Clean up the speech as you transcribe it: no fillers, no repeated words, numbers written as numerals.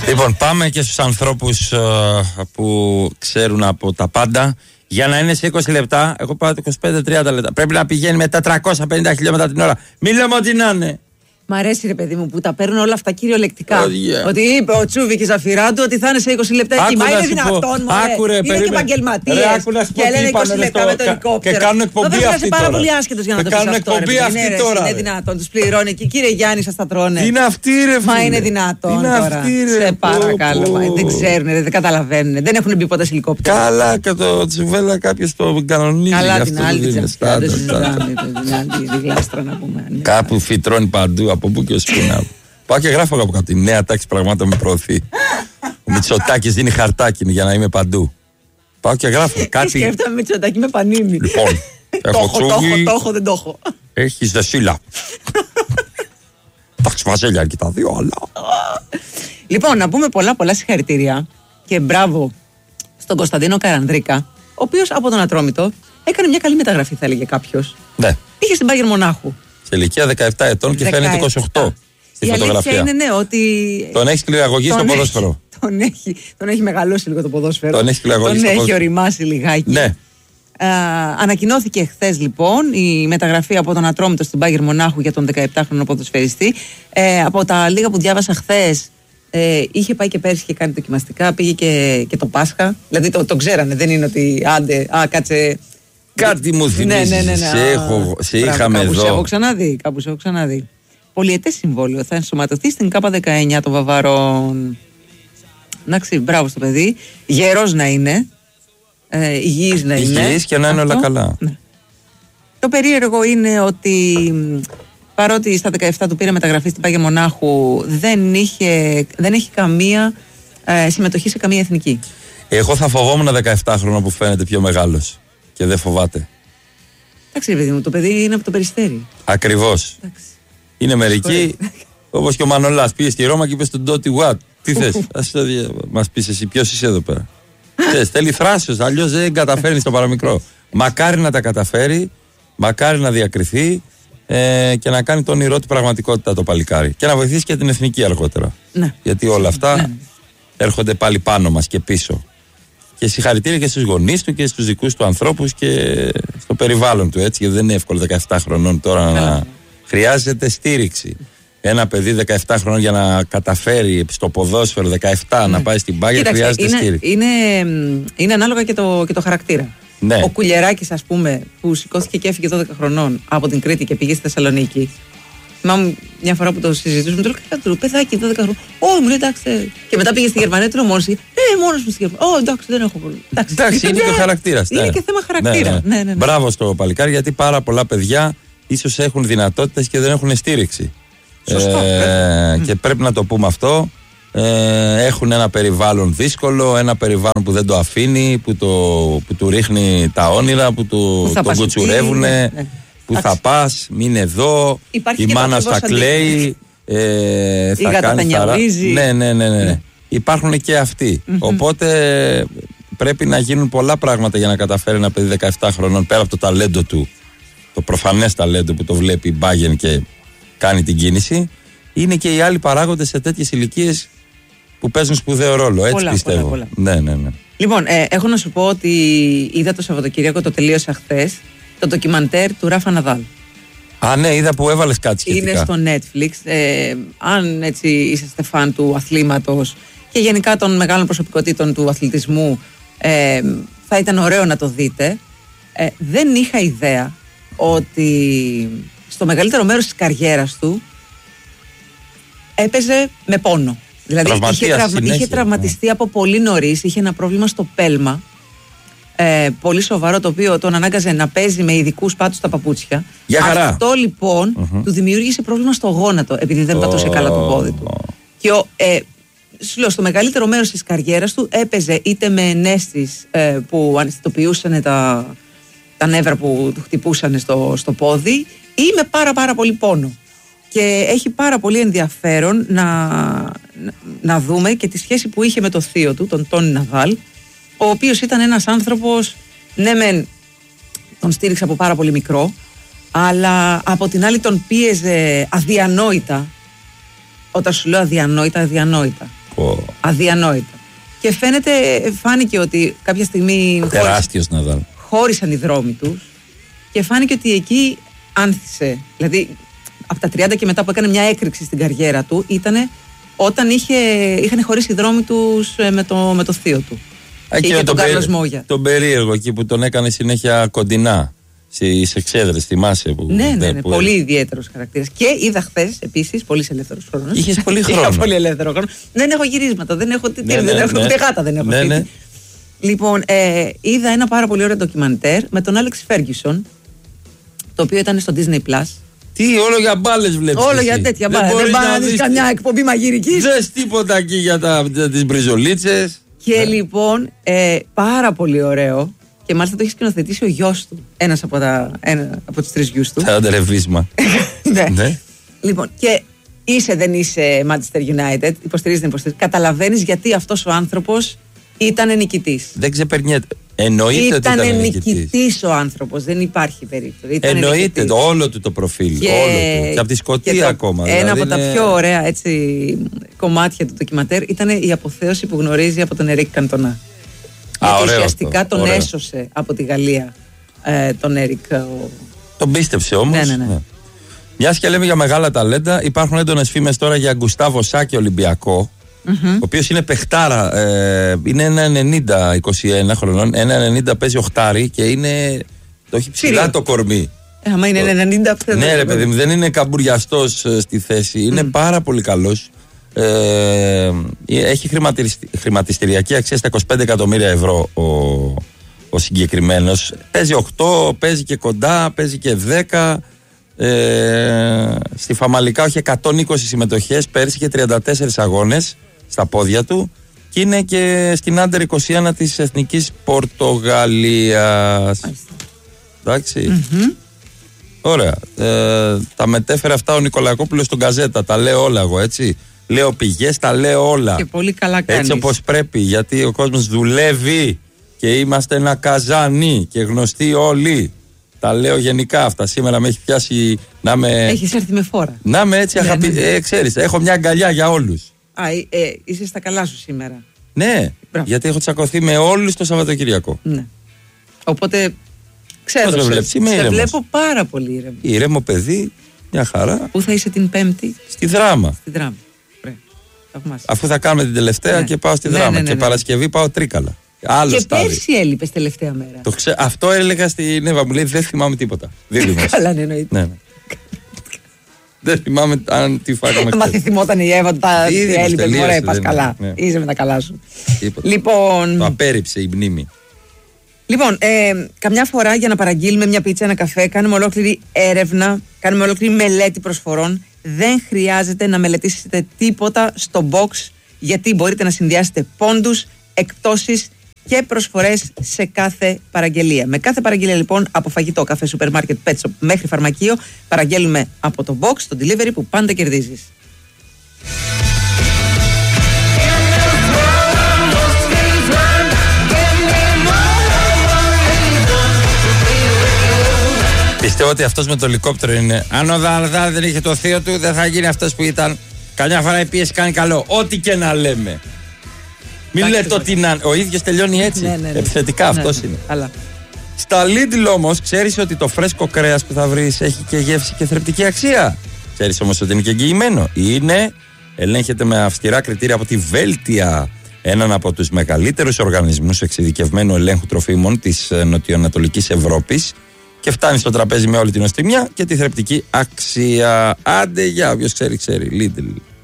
Λοιπόν, πάμε και στους ανθρώπους που ξέρουν από τα πάντα. Για να είναι σε 20 λεπτά, εγώ πάω 25-30 λεπτά. Πρέπει να πηγαίνει με τα 350 χιλιόμετρα την ώρα. Μην λέμε ότι να είναι. Μ' αρέσει, ρε παιδί μου, που τα παίρνουν όλα αυτά κυριολεκτικά. Ότι είπε ο Τσούβικης Ζαφυράντου ότι θα είναι σε 20 λεπτά εκεί. Μα είναι δυνατόν, μωρέ. Είναι και επαγγελματίες. Και λένε 20 λεπτά με το ελικόπτερο. Και κάνουν εκπομπή αυτή τώρα. Πάρα πολύ άσχετος για να το πεις αυτό. Είναι δυνατόν, τους πληρώνει και κύριε Γιάννη, σας τα τρώνε. Είναι αυτή, ρε φίλε. Μα είναι δυνατόν τώρα. Σε παρακαλώ. Δεν ξέρουν, δεν καταλαβαίνουν. Δεν έχουν μπει ποτέ σε ελικόπτερο. Καλά, και το Τσουβέλα κάποιος το κανονίζει. Καλά, την άλλη τη γλάστρα να πούμε. Κάπου φυτρώνει παντού. Από πού και ως πού να. Πάω και γράφω από κάτω. Η νέα τάξη πραγμάτων με προωθεί. Ο Μητσοτάκης δίνει χαρτάκι για να είμαι παντού. Πάω και γράφω κάτι. Σκέφτομαι Μητσοτάκη με πανίνι. Λοιπόν, έχω τσούγι. Το έχω, δεν το έχω. Έχεις δεσίλα. Εντάξει, βαζέλια και τα δύο, αλλά. Λοιπόν, να πούμε πολλά συγχαρητήρια και μπράβο στον Κωνσταντίνο Καρανδρίκα, ο οποίος από τον Ατρόμητο έκανε μια καλή μεταγραφή, θα έλεγε κάποιος. Ναι. Είχε στην Bayern Μονάχου. Σε ηλικία 17 ετών και φαίνεται 28 στη φωτογραφία. Είναι ναι, ότι. Τον έχει κληραγωγή στο ποδόσφαιρο. Τον έχει μεγαλώσει λίγο το ποδόσφαιρο. Τον έχει κληραγωγή στο ποδόσφαιρο. Τον έχει οριμάσει λιγάκι. Ναι. Ανακοινώθηκε χθες λοιπόν η μεταγραφή από τον Ατρόμητο στην Bayern Μονάχου για τον 17χρονο ποδοσφαιριστή. Από τα λίγα που διάβασα χθες, είχε πάει και πέρσι και κάνει δοκιμαστικά. Πήγε και το Πάσχα. Δηλαδή το ξέρανε, δεν είναι ότι άντε, κάτσε. Κάτι μου θυμίζει. Ναι. Σε είχαμε εδώ. Κάπου σε έχω ξαναδεί. Πολυετές συμβόλαιο. Θα ενσωματωθεί στην K19 των Βαβαρών. Εντάξει, μπράβο στο παιδί. Γερός να είναι. Υγιής να είναι. Υγιής και να είναι όλα καλά. Ναι. Το περίεργο είναι ότι παρότι στα 17 του πήρε μεταγραφή στην Bayern Μονάχου, δεν έχει καμία συμμετοχή σε καμία εθνική. Εγώ θα φοβόμουν 17χρονο που φαίνεται πιο μεγάλος και δεν φοβάται. Εντάξει, ρε παιδί μου, το παιδί είναι από το Περιστέρι. Ακριβώς. Είναι μερικοί, όπως και ο Μανολάς. Πήγε στη Ρώμα και είπε στον Ντότι Watt. Τι θες, μας πεις εσύ, ποιος είσαι εδώ πέρα. Θέλει θράσος, αλλιώς δεν καταφέρνει στο παραμικρό. Μακάρι να τα καταφέρει, μακάρι να διακριθεί και να κάνει το όνειρό του πραγματικότητα το παλικάρι. Και να βοηθήσει και την εθνική αργότερα. Ναι. Γιατί όλα αυτά έρχονται πάλι πάνω μας και πίσω. Και συγχαρητήρια και στους γονείς του και στους δικούς του ανθρώπους και στο περιβάλλον του, έτσι, γιατί δεν είναι εύκολο 17 χρονών τώρα να χρειάζεται στήριξη. Ένα παιδί 17 χρονών για να καταφέρει στο ποδόσφαιρο 17 να πάει στην Bayern χρειάζεται στήριξη. Είναι ανάλογα και το χαρακτήρα. Ναι. Ο Κουλιεράκης, ας πούμε, που σηκώθηκε και έφυγε 12 χρονών από την Κρήτη και πήγε στη Θεσσαλονίκη. Θυμάμαι μια φορά που το συζητούσαμε, του λέω: Κάτι παιδάκι 12 χρόνια. Όχι, μου λέει εντάξει. Και μετά πήγε στη Γερμανία, του λέω: Μόνος μου στη Γερμανία. Εντάξει, δεν έχω πρόβλημα. Εντάξει, είναι και ο χαρακτήρας. Είναι και θέμα χαρακτήρα. Ναι. Μπράβο στο παλικάρι, γιατί πάρα πολλά παιδιά ίσως έχουν δυνατότητες και δεν έχουν στήριξη. Σωστό. Και πρέπει να το πούμε αυτό. Έχουν ένα περιβάλλον δύσκολο, ένα περιβάλλον που δεν το αφήνει, που του ρίχνει τα όνειρα, που τον κουτσουρεύουνε. Που θα πας, μην εδώ, η μάνα θα κλαίει, η γάτα θα νιαυρίζει. Ναι. Υπάρχουν και αυτοί. Οπότε πρέπει να γίνουν πολλά πράγματα για να καταφέρει ένα παιδί 17 χρονών, πέρα από το ταλέντο του, το προφανές ταλέντο που το βλέπει η Bayern και κάνει την κίνηση. Είναι και οι άλλοι παράγοντες σε τέτοιες ηλικίες που παίζουν σπουδαίο ρόλο. Έτσι πιστεύω. Πολλά. Ναι. Λοιπόν, έχω να σου πω ότι είδα το Σαββατοκύριακο, το τελείωσα χθες, το ντοκιμαντέρ του Ράφα Ναδάλ. Ναι, είδα που έβαλες κάτι σχετικά. Είναι στο Netflix. Αν έτσι είσαστε φαν του αθλήματος και γενικά των μεγάλων προσωπικότητων του αθλητισμού, θα ήταν ωραίο να το δείτε. Δεν είχα ιδέα ότι στο μεγαλύτερο μέρος της καριέρας του έπαιζε με πόνο. Δηλαδή είχε τραυματιστεί από πολύ νωρίς, είχε ένα πρόβλημα στο πέλμα, πολύ σοβαρό, το οποίο τον ανάγκαζε να παίζει με ειδικούς πάτους στα παπούτσια. Αυτό λοιπόν του δημιούργησε πρόβλημα στο γόνατο, επειδή δεν πατούσε καλά το πόδι του. Και σου λέω, στο μεγαλύτερο μέρος της καριέρας του έπαιζε είτε με ενέστης που αναισθητοποιούσαν τα νεύρα που του χτυπούσαν στο πόδι, ή με πάρα πολύ πόνο. Και έχει πάρα πολύ ενδιαφέρον να δούμε και τη σχέση που είχε με το θείο του, τον Τόνι Ναδάλ, ο οποίος ήταν ένας άνθρωπος, ναι μεν τον στήριξε από πάρα πολύ μικρό, αλλά από την άλλη τον πίεζε αδιανόητα. Όταν σου λέω αδιανόητα. Αδιανόητα. Και φάνηκε ότι κάποια στιγμή. Τεράστιος Ναδάλ. Χώρισαν οι δρόμοι τους και φάνηκε ότι εκεί άνθησε. Δηλαδή, από τα 30 και μετά που έκανε μια έκρηξη στην καριέρα του, ήταν όταν είχαν χωρίσει οι δρόμοι τους με το θείο του. Και είχε τον Κάρλος Μόγια. Τον περίεργο εκεί που τον έκανε συνέχεια κοντινά στις εξέδρες, θυμάσαι. Ναι. Πολύ ιδιαίτερος χαρακτήρας. Και είδα χθες επίσης, πολύ ελεύθερος χρόνος. Είχες πολύ χρόνο. Είχα πολύ ελεύθερο χρόνο. Δεν έχω γυρίσματα, δεν έχω ούτε γάτα δεν έχω. Ναι. Λοιπόν, είδα ένα πάρα πολύ ωραίο ντοκιμαντέρ με τον Άλεξ Φέργκισον, το οποίο ήταν στο Disney Plus. Τι, όλο για μπάλες βλέπεις. Όλο για τέτοια μπάλες. Δεν πάει να δεις καμιά εκπομπή μαγειρικής. Δες τίποτα εκεί για τις μπριζολίτσες. Και λοιπόν, πάρα πολύ ωραίο. Και μάλιστα το έχει σκηνοθετήσει ο γιος του. Ένας από τους 3 γιους του. Σαν τερεβίσμα. Ναι. Λοιπόν, και δεν είσαι Manchester United, υποστηρίζει. Καταλαβαίνεις γιατί αυτός ο άνθρωπος ήταν νικητής. Δεν ξεπερνιέται. Εννοείται ότι ήταν νικητής ο άνθρωπος, δεν υπάρχει περίπτωση. Εννοείται όλο του το προφίλ. Και από τη Σκωτία ακόμα. Ένα από τα πιο ωραία κομμάτια του ντοκιμαντέρ ήταν η αποθέωση που γνωρίζει από τον Ερικ Καντονά. Γιατί ουσιαστικά τον έσωσε από τη Γαλλία τον Έρικ. Τον πίστεψε όμως. Ναι. Μιας και λέμε για μεγάλα ταλέντα, υπάρχουν έντονες φήμες τώρα για Γκουστάβο Σάκη Ολυμπιακό, ο οποίος είναι παιχτάρα. Είναι 1,90, 21 χρονών. 1,90 παίζει οχτάρι και το έχει ψηλά το κορμί. Άμα είναι 90. Ναι, ρε παιδί μου, δεν είναι καμπουριαστός στη θέση. Είναι πάρα πολύ καλός. Έχει χρηματιστηριακή αξία στα 25 εκατομμύρια ευρώ ο συγκεκριμένος. Παίζει 8, παίζει και κοντά, παίζει και 10. Στη Φαμαλικά έχει 120 συμμετοχές, πέρσι και 34 αγώνες στα πόδια του και είναι και στην Άντερ 21 της Εθνικής Πορτογαλίας. Εντάξει. Ωραία. Τα μετέφερε αυτά ο Νικολακόπουλος στον Γκαζέτα. Τα λέω όλα εγώ, έτσι. Λέω πηγές, τα λέω όλα. Και πολύ καλά κάνεις. Έτσι όπως πρέπει, γιατί ο κόσμος δουλεύει και είμαστε ένα καζάνι και γνωστοί όλοι. Τα λέω γενικά αυτά. Σήμερα με έχει πιάσει να με. Έχεις έρθει με φόρα. Να είμαι έτσι ξέρεις, έχω μια αγκαλιά για όλους. Είσαι στα καλά σου σήμερα. Ναι, γιατί έχω τσακωθεί με όλους το Σαββατοκυριακό. Ναι. Οπότε ξέρω. Σε βλέπω πάρα πολύ ήρεμο. Ήρεμο παιδί, μια χαρά. Πού θα είσαι την Πέμπτη? Στη Δράμα. Αφού θα κάνουμε την τελευταία και πάω στη Δράμα. Και Παρασκευή πάω Τρίκαλα. Και πέρσι έλειπες τελευταία μέρα. Αυτό έλεγα στην Εύα, μου λέει δεν θυμάμαι τίποτα. Καλά, ναι, εννοείται. Ναι. Δεν θυμάμαι αν τι φάγαμε. Μα θυμόταν η Εύα, τι έλειπες, μωρέ, πας καλά. Είσαι με τα καλά σου. Λοιπόν. Το απέρριψε η μνήμη. Λοιπόν, καμιά φορά για να παραγγείλουμε μια πίτσα, ένα καφέ, κάνουμε ολόκληρη έρευνα, κάνουμε ολόκληρη μελέτη προσφορών. Δεν χρειάζεται να μελετήσετε τίποτα στο box, γιατί μπορείτε να συνδυάσετε πόντους, εκπτώσεις και προσφορές σε κάθε παραγγελία. Με κάθε παραγγελία λοιπόν, από φαγητό, καφέ, σούπερ μάρκετ, pet shop μέχρι φαρμακείο, παραγγέλνουμε από το box, το delivery που πάντα κερδίζεις. Πιστεύω ότι αυτός με το ελικόπτερο είναι. Αν ο Δαλδάλ δεν είχε το θείο του, δεν θα γίνει αυτός που ήταν. Καμιά φορά η πίεση κάνει καλό. Ό,τι και να λέμε. Μην λέτε ότι ο ίδιος τελειώνει έτσι. Ναι. Επιθετικά αυτός είναι. Αλλά. Στα Lidl όμως, ξέρεις ότι το φρέσκο κρέας που θα βρεις έχει και γεύση και θρεπτική αξία. Ξέρεις όμως ότι είναι και εγγυημένο. Ελέγχεται με αυστηρά κριτήρια από τη Βέλτια, έναν από τους μεγαλύτερους οργανισμούς εξειδικευμένου ελέγχου τροφίμων της νοτιοανατολικής Ευρώπης, και φτάνει στο τραπέζι με όλη την οστιμιά και τη θρεπτική αξία. Άντε για όποιος ξέρει, Lidl.